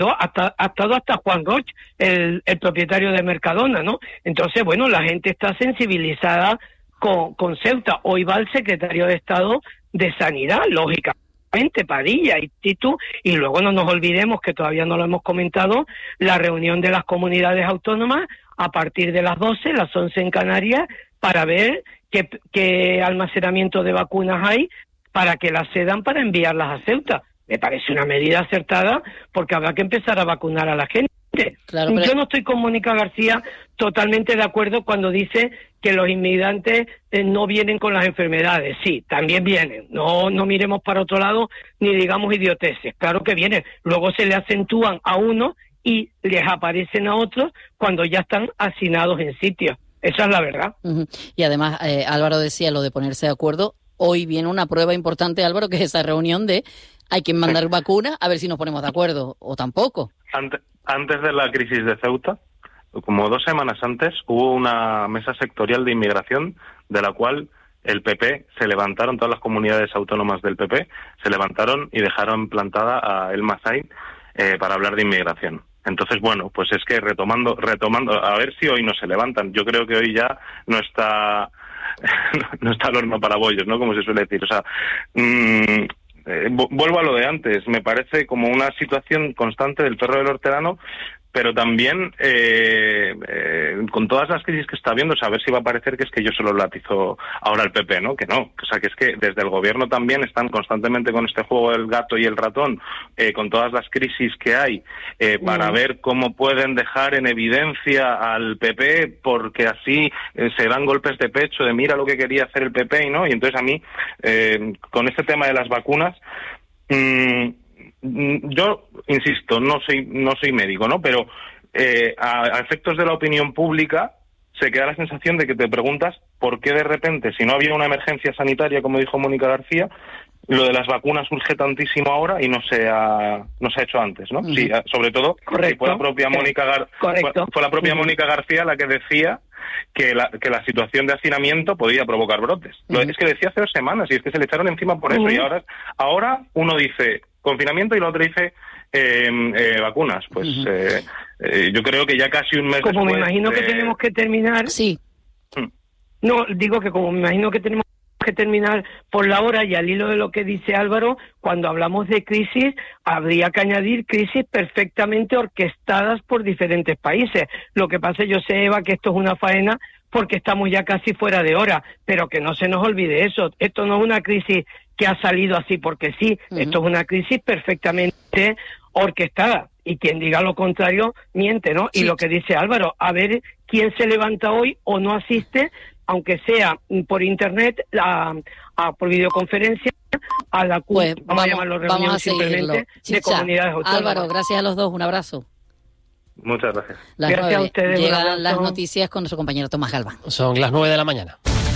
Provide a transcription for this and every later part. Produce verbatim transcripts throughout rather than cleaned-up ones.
hasta, ha estado hasta Juan Roch, el, el propietario de Mercadona, ¿no? Entonces, bueno, la gente está sensibilizada con, con Ceuta. Hoy va el secretario de Estado de Sanidad, lógicamente, Padilla y Titu, y luego no nos olvidemos, que todavía no lo hemos comentado, la reunión de las comunidades autónomas a partir de las doce, las once en Canarias, para ver qué, qué almacenamiento de vacunas hay para que las cedan para enviarlas a Ceuta. Me parece una medida acertada, porque habrá que empezar a vacunar a la gente. Claro, pero... Yo no estoy con Mónica García totalmente de acuerdo cuando dice que los inmigrantes eh, no vienen con las enfermedades. Sí, también vienen. No, no miremos para otro lado ni digamos idioteces. Claro que vienen. Luego se le acentúan a uno y les aparecen a otros cuando ya están hacinados en sitios. Esa es la verdad. Uh-huh. Y además, eh, Álvaro decía lo de ponerse de acuerdo. Hoy viene una prueba importante, Álvaro, que es esa reunión de hay que mandar vacunas, a ver si nos ponemos de acuerdo, o tampoco. Antes, antes de la crisis de Ceuta, como dos semanas antes, hubo una mesa sectorial de inmigración de la cual el P P se levantaron, todas las comunidades autónomas del P P se levantaron y dejaron plantada a El Masai eh, para hablar de inmigración. Entonces, bueno, pues es que retomando, retomando, a ver si hoy no se levantan. Yo creo que hoy ya no está, no está el horno para bollos, ¿no? Como se suele decir. O sea, mmm, eh, vuelvo a lo de antes. Me parece como una situación constante del perro del hortelano, pero también eh, eh, con todas las crisis que está habiendo, o sea, a ver si va a parecer que es que yo solo latizo ahora el P P, ¿no? Que no, o sea, que es que desde el gobierno también están constantemente con este juego del gato y el ratón, eh, con todas las crisis que hay, eh, para mm. ver cómo pueden dejar en evidencia al P P, porque así eh, se dan golpes de pecho de mira lo que quería hacer el P P, ¿no? Y entonces a mí, eh, con este tema de las vacunas, mmm, yo insisto, no soy no soy médico, ¿no? Pero eh, a, a efectos de la opinión pública se queda la sensación de que te preguntas por qué de repente, si no había una emergencia sanitaria, como dijo Mónica García, lo de las vacunas surge tantísimo ahora y no se ha no se ha hecho antes, ¿no? Uh-huh. Sí, sobre todo si fue la propia Mónica Gar- fue, fue la propia uh-huh. Mónica García la que decía que la que la situación de hacinamiento podía provocar brotes. Uh-huh. Lo es que decía hace dos semanas y es que se le echaron encima por eso uh-huh. y ahora ahora uno dice confinamiento y el otro dice eh, eh, vacunas. Pues uh-huh. eh, eh, yo creo que ya casi un mes como después... me imagino de... que tenemos que terminar... Sí. Hmm. No, digo que como me imagino que tenemos que terminar por la hora y al hilo de lo que dice Álvaro, cuando hablamos de crisis, habría que añadir crisis perfectamente orquestadas por diferentes países. Lo que pasa, yo sé, Eva, que esto es una faena porque estamos ya casi fuera de hora, pero que no se nos olvide eso. Esto no es una crisis que ha salido así porque sí, uh-huh. esto es una crisis perfectamente orquestada. Y quien diga lo contrario, miente, ¿no? Sí. Y lo que dice Álvaro, a ver quién se levanta hoy o no asiste, aunque sea por internet, a, a por videoconferencia, a la pues vamos, vamos a llamarlo reunión simplemente Chicha, de comunidades autónomas. Álvaro, gracias a los dos, un abrazo. Muchas gracias. Las gracias nueve. a ustedes. Llegan las noticias con nuestro compañero Tomás Galván. Son las nueve de la mañana.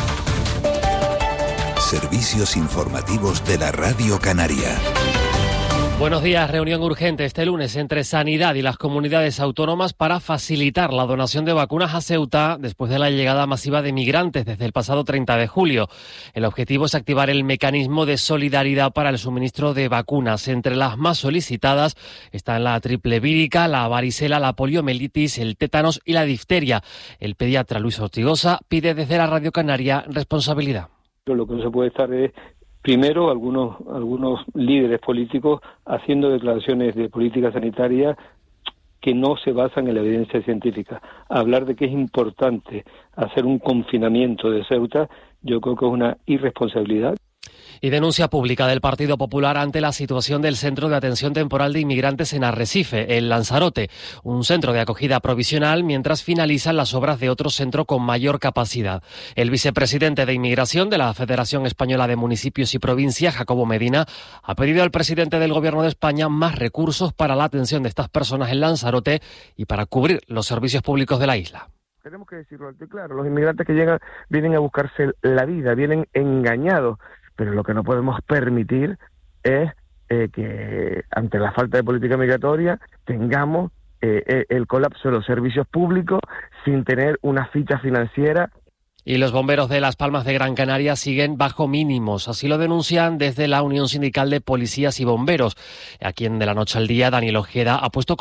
Servicios informativos de la Radio Canaria. Buenos días. Reunión urgente este lunes entre Sanidad y las comunidades autónomas para facilitar la donación de vacunas a Ceuta después de la llegada masiva de migrantes desde el pasado treinta de julio. El objetivo es activar el mecanismo de solidaridad para el suministro de vacunas. Entre las más solicitadas están la triple vírica, la varicela, la poliomielitis, el tétanos y la difteria. El pediatra Luis Ortigosa pide desde la Radio Canaria responsabilidad. Lo que no se puede estar es primero, algunos algunos líderes políticos haciendo declaraciones de política sanitaria que no se basan en la evidencia científica. Hablar de que es importante hacer un confinamiento de Ceuta, yo creo que es una irresponsabilidad. Y denuncia pública del Partido Popular ante la situación del Centro de Atención Temporal de Inmigrantes en Arrecife, en Lanzarote, un centro de acogida provisional mientras finalizan las obras de otro centro con mayor capacidad. El vicepresidente de Inmigración de la Federación Española de Municipios y Provincias, Jacobo Medina, ha pedido al presidente del Gobierno de España más recursos para la atención de estas personas en Lanzarote y para cubrir los servicios públicos de la isla. Tenemos que decirlo alto y claro, los inmigrantes que llegan vienen a buscarse la vida, vienen engañados. Pero lo que no podemos permitir es eh, que ante la falta de política migratoria tengamos eh, el colapso de los servicios públicos sin tener una ficha financiera. Y los bomberos de Las Palmas de Gran Canaria siguen bajo mínimos. Así lo denuncian desde la Unión Sindical de Policías y Bomberos. Aquí en De la Noche al Día, Daniel Ojeda ha puesto